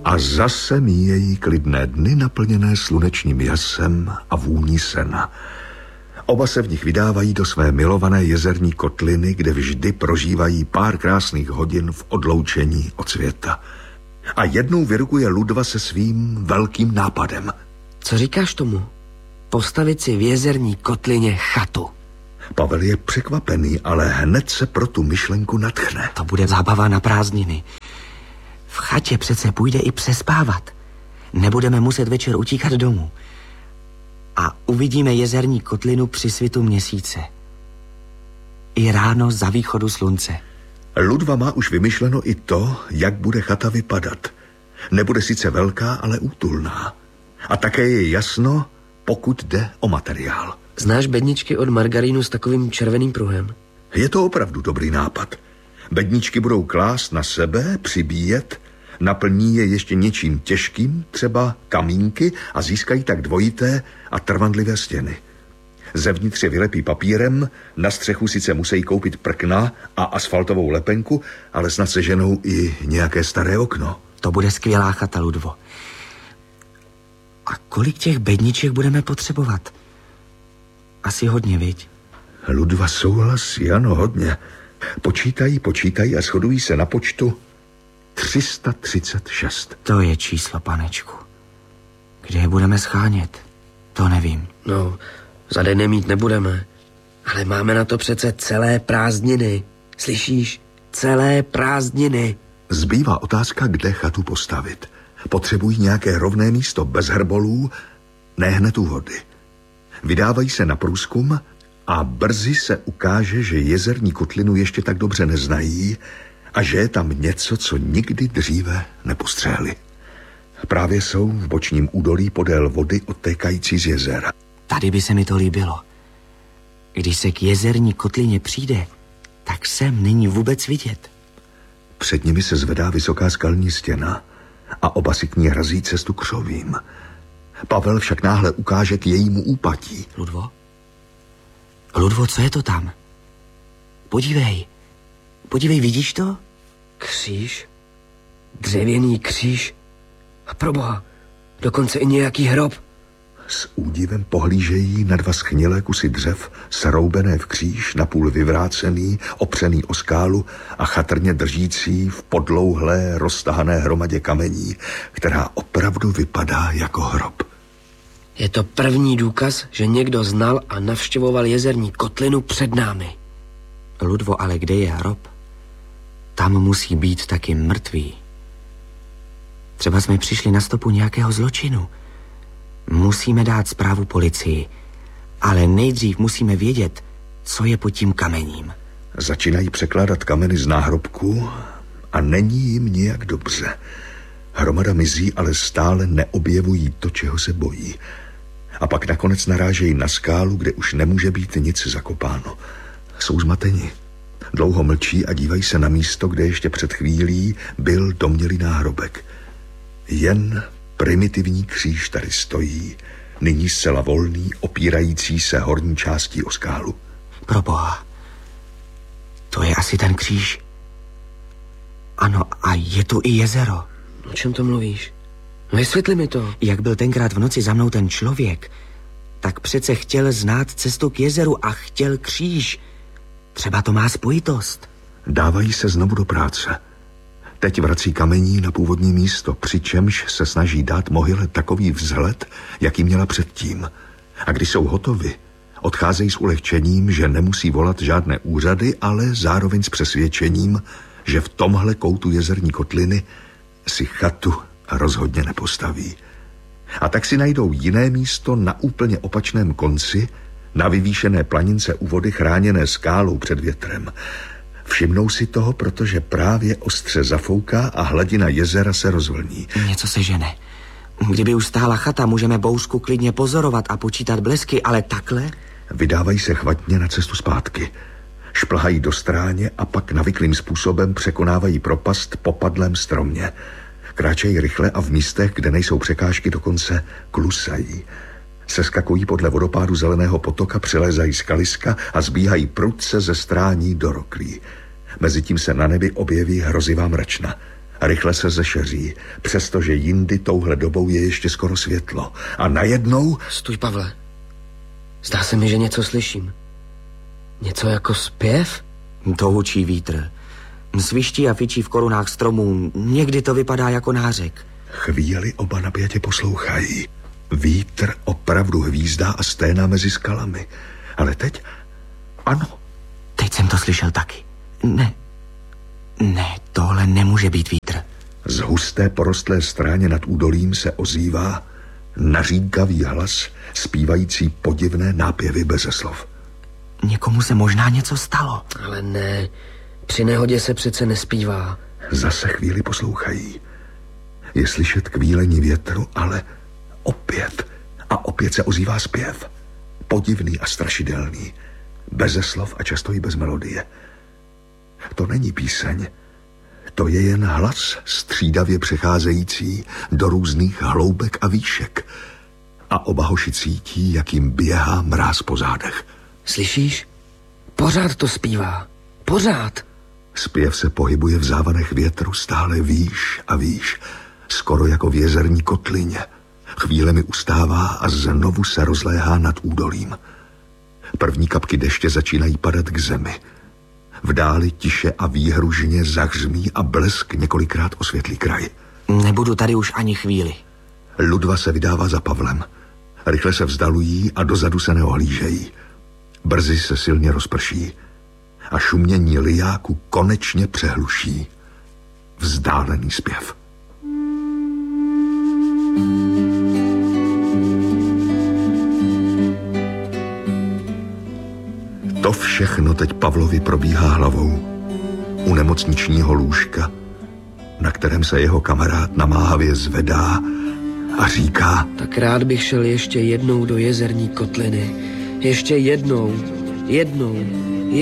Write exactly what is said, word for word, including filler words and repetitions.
A zase míjejí klidné dny naplněné slunečním jasem a vůní sena. Oba se v nich vydávají do své milované jezerní kotliny, kde vždy prožívají pár krásných hodin v odloučení od světa. A jednou vyrukuje Ludva se svým velkým nápadem. Co říkáš tomu? Postavit si v jezerní kotlině chatu. Pavel je překvapený, ale hned se pro tu myšlenku nadchne. To bude zábava na prázdniny. V chatě přece půjde i přespávat. Nebudeme muset večer utíkat domů. A uvidíme jezerní kotlinu při svitu měsíce. I ráno za východu slunce. Ludva má už vymyšleno i to, jak bude chata vypadat. Nebude sice velká, ale útulná. A také je jasno, pokud jde o materiál. Znáš bedničky od margarínu s takovým červeným pruhem? Je to opravdu dobrý nápad. Bedničky budou klást na sebe, přibíjet, naplní je ještě něčím těžkým, třeba kamínky, a získají tak dvojité a trvanlivé stěny. Zevnitř je vylepí papírem, na střechu sice musí koupit prkna a asfaltovou lepenku, ale snad seženou i nějaké staré okno. To bude skvělá chata, Ludvo. A kolik těch bedniček budeme potřebovat? Asi hodně, viď? Ludva souhlasí, ano, hodně. Počítají, počítají a shodují se na počtu tři sta třicet šest. To je číslo, panečku. Kde je budeme schánět? To nevím. No, za den nemít nebudeme. Ale máme na to přece celé prázdniny. Slyšíš? Celé prázdniny. Zbývá otázka, kde chatu postavit. Potřebují nějaké rovné místo bez hrbolů, ne hned u vody. Vydávají se na průzkum a brzy se ukáže, že jezerní kotlinu ještě tak dobře neznají a že je tam něco, co nikdy dříve nepostřehli. Právě jsou v bočním údolí podél vody odtékající z jezera. Tady by se mi to líbilo. Když se k jezerní kotlině přijde, tak sem není vůbec vidět. Před nimi se zvedá vysoká skalní stěna a oba si k ní hrazí cestu křovím. Pavel však náhle ukáže k jejímu úpatí. Ludvo? Ludvo, co je to tam? Podívej. Podívej, vidíš to? Kříž. Dřevěný kříž. A proboha, dokonce i nějaký hrob. S údivem pohlížejí na dva schnilé kusy dřev, sroubené v kříž, napůl vyvrácený, opřený o skálu a chatrně držící v podlouhlé, roztahané hromadě kamení, která opravdu vypadá jako hrob. Je to první důkaz, že někdo znal a navštěvoval jezerní kotlinu před námi. Ludvo, ale kde je hrob? Tam musí být taky mrtvý. Třeba jsme přišli na stopu nějakého zločinu. Musíme dát zprávu policii, ale nejdřív musíme vědět, co je pod tím kamením. Začínají překládat kameny z náhrobku a není jim nějak dobře. Hromada mizí, ale stále neobjevují to, čeho se bojí. A pak nakonec narážejí na skálu, kde už nemůže být nic zakopáno. Jsou zmateni. Dlouho mlčí a dívají se na místo, kde ještě před chvílí byl domnělý náhrobek. Jen primitivní kříž tady stojí, nyní zcela volný, opírající se horní částí o skálu. Proboha, to je asi ten kříž. Ano, a je tu i jezero. O čem to mluvíš? No vysvětli mi to. Jak byl tenkrát v noci za mnou ten člověk, tak přece chtěl znát cestu k jezeru a chtěl kříž. Třeba to má spojitost. Dávají se znovu do práce. Teď vrací kamení na původní místo, přičemž se snaží dát mohyle takový vzhled, jaký měla předtím. A když jsou hotovi, odcházejí s ulehčením, že nemusí volat žádné úřady, ale zároveň s přesvědčením, že v tomhle koutu jezerní kotliny si chatu rozhodně nepostaví. A tak si najdou jiné místo na úplně opačném konci, na vyvýšené planince u vody chráněné skálou před větrem. Všimnou si toho, protože právě ostře zafouká a hladina jezera se rozvlní. Něco se žene. Kdyby už stála chata, můžeme bouřku klidně pozorovat a počítat blesky, ale takhle? Vydávají se chvatně na cestu zpátky. Šplhají do stráně a pak navyklým způsobem překonávají propast po padlém stromě. Kráčejí rychle a v místech, kde nejsou překážky, dokonce klusají. Seskakují podle vodopádu zeleného potoka, přilézají skaliska a zbíhají prudce ze strání do roklí. Mezitím se na nebi objeví hrozivá mračna. Rychle se zešeří, přestože jindy touhle dobou je ještě skoro světlo. A najednou... Stůj, Pavle. Zdá se mi, že něco slyším. Něco jako zpěv? To hučí vítr. Sviští a fičí v korunách stromů. Někdy to vypadá jako nářek. Chvíli oba napjatě poslouchají. Vítr opravdu hvízdá a sténá mezi skalami. Ale teď... Ano. Teď jsem to slyšel taky. Ne. Ne, tohle nemůže být vítr. Z husté porostlé stráně nad údolím se ozývá naříkavý hlas, zpívající podivné nápěvy beze slov. Někomu se možná něco stalo. Ale ne, při nehodě se přece nespívá. Zase chvíli poslouchají. Je slyšet kvílení větru, ale opět a opět se ozývá zpěv. Podivný a strašidelný. Beze slov a často i bez melodie. To není píseň. To je jen hlas střídavě přecházející do různých hloubek a výšek. A oba hoši cítí, jak jim běhá mráz po zádech. Slyšíš? Pořád to zpívá. Pořád. Zpěv se pohybuje v závanech větru stále výš a výš. Skoro jako v jezerní kotlině. Chvílemi ustává a znovu se rozléhá nad údolím. První kapky deště začínají padat k zemi. V dáli tiše a výhružně zahřmí a blesk několikrát osvětlí kraj. Nebudu tady už ani chvíli. Ludva se vydává za Pavlem. Rychle se vzdalují a dozadu se neohlížejí. Brzy se silně rozprší a šumění lijáku konečně přehluší vzdálený zpěv. To všechno teď Pavlovi probíhá hlavou u nemocničního lůžka, na kterém se jeho kamarád namáhavě zvedá a říká: Tak rád bych šel ještě jednou do jezerní kotliny. Ještě jednou, jednou,